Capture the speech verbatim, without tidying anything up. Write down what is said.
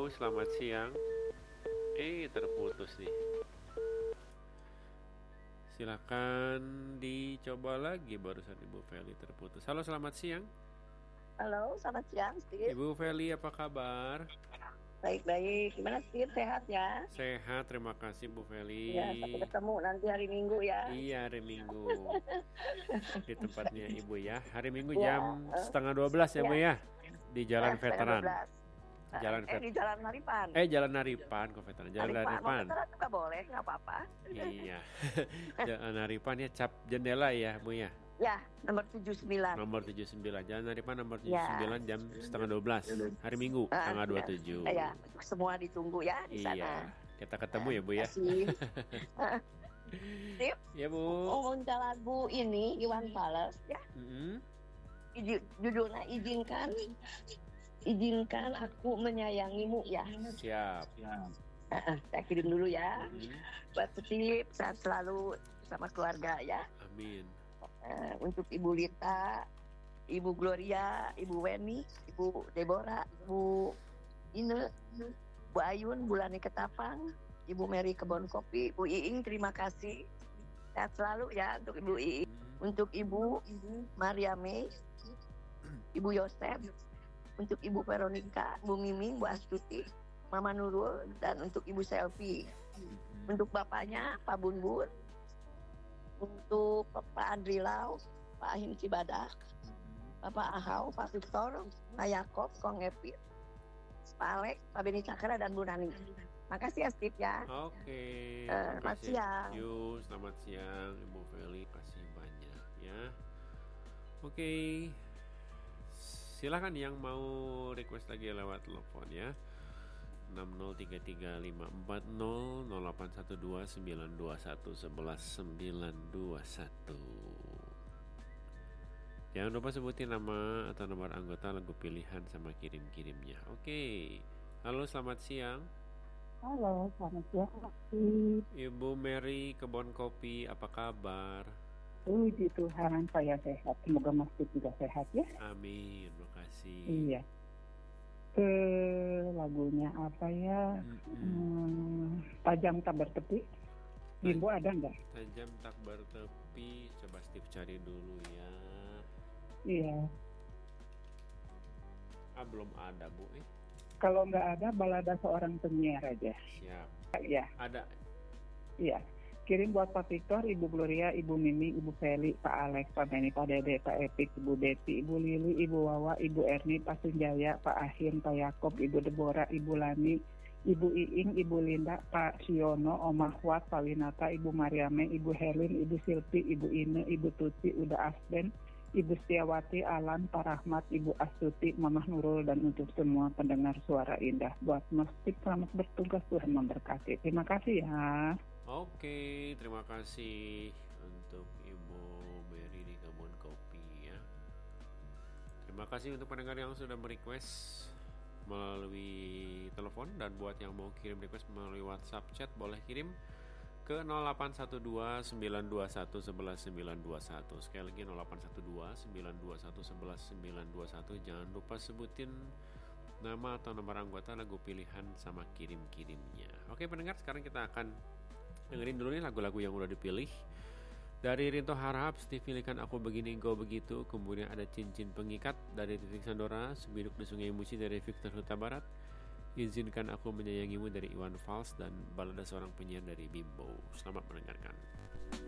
selamat siang. Eh, terputus nih. Silakan dicoba lagi, barusan Ibu Feli terputus. Halo, selamat siang. Halo, selamat siang, Steve. Ibu Feli, apa kabar? Baik-baik. Gimana, Steve? Sehat ya? Sehat, terima kasih Bu Feli. Ya, sampai ketemu nanti hari Minggu ya. Iya, hari Minggu di tempatnya Ibu ya. Hari Minggu Ya, jam eh, setengah dua belas ya, ya. Bu ya. Di Jalan Eh, setengah Veteran. dua belas. Jalan eh, vet. di Jalan Naripan. Eh, Jalan Naripan, kok Veteran. Jalan Naripan. Mau Naripan. veteran juga boleh, nggak apa-apa. Iya. Jalan Naripan ya, cap jendela ya, Bu ya. Ya, nomor tujuh puluh sembilan. Nomor tujuh puluh sembilan. Jalan Naripan nomor tujuh puluh sembilan Ya. jam setengah dua belas. Hari Minggu, Ah, tanggal dua ya. puluh tujuh. Ya, semua ditunggu ya di sana. Iya. Kita ketemu ya, Bu ya. Kasih. Steve, Ya, Bu. ngomong lagu ini Iwan Fals ya. Mm-hmm. Iji- judulnya izinkan izinkan aku menyayangimu ya. Siap. Uh, saya kirim dulu ya. Mm-hmm. Buat Steve, sehat selalu sama keluarga ya. Amin. Uh, untuk Ibu Lita, Ibu Gloria, Ibu Weni, Ibu Deborah, Ibu Ine, Bu Ayun, Bulani Ketapang, Ibu Mary Kebon Kopi, Bu Iing, terima kasih. Sehat selalu ya untuk Ibu Iing. Mm-hmm. Untuk Ibu Maria May, Ibu Yosef, untuk Ibu Veronica, Bu Miming, Bu Astuti, Mama Nurul, dan untuk Ibu Selfie. Mm-hmm. Untuk bapaknya Pak Bun Bun, untuk Pak Andri Lau, Pak Ahim Cibadak, Bapak Ahau, Pak Victor, Pak Yakob, Kong Epi, Pak Alek, Pak Beni Cakra, dan Bu Nani. Makasih ya Steve ya. Oke. Eh, Terima selamat kasih. siang. Yuk, selamat siang Ibu Feli. Kasih banyak ya. Oke. Silakan yang mau request lagi lewat telepon ya. enam nol tiga tiga lima empat nol nol delapan satu dua sembilan dua satu sebelas sembilan dua satu. Jangan lupa sebutin nama atau nomor anggota lagu pilihan sama kirim-kirimnya. Oke. Halo, selamat siang. Halo, selamat siang, Pak Steve. Ibu Mary Kebon Kopi, apa kabar? Puji Tuhan, saya sehat. Semoga Mas Steve juga sehat ya. Amin, makasih. Iya. Ke lagunya apa ya? Mm-mm. Hmm, tajam tak bertepi. Bimbo ada nggak? Tajam tak bertepi, coba Steve cari dulu ya. Iya. Ah, belum ada Bu. Eh, Kalau nggak ada, balada seorang penyiar aja. siap. Ya, Ada. iya. Kirim buat Pak Victor, Ibu Gloria, Ibu Mimi, Ibu Feli, Pak Alex, Pak Benny, Pak Dede, Pak Epik, Ibu Deti, Ibu Lili, Ibu Wawa, Ibu Erni, Pak Sunjaya, Pak Ahim, Pak Yakob, Ibu Deborah, Ibu Lani, Ibu Iing, Ibu Linda, Pak Siono, Om Mahwat, Pak Winata, Ibu Mariame, Ibu Helin, Ibu Silpi, Ibu Ine, Ibu Tuti, Uda Asben, Ibu Setiawati, Alan, Pak Rahmat, Ibu Astuti, Mamah Nurul, dan untuk semua pendengar suara indah. Buat Mas Steve, selamat bertugas, Tuhan memberkati. Terima kasih ya. Oke, terima kasih untuk Ibu Mary di Kebun Kopi ya. Terima kasih untuk pendengar yang sudah merequest melalui telepon, dan buat yang mau kirim request melalui WhatsApp chat boleh kirim ke nol delapan satu dua sembilan dua satu satu satu sembilan dua satu. Sekali lagi nol delapan satu dua sembilan dua satu satu sembilan dua satu. Jangan lupa sebutin nama atau nomor anggota lagu pilihan sama kirim-kirimnya. Oke pendengar, sekarang kita akan dengerin dulu nih lagu-lagu yang udah dipilih. Dari Rinto Harahap, Steve pilihkan Aku Begini Engkau Begitu. Kemudian ada Cincin Pengikat dari Titik Sandora, Sebiduk di Sungai Musi dari Victor Huta Barat, Izinkan Aku Menyayangimu dari Iwan Fals, dan Balada Seorang Penyiar dari Bimbo. Selamat mendengarkan.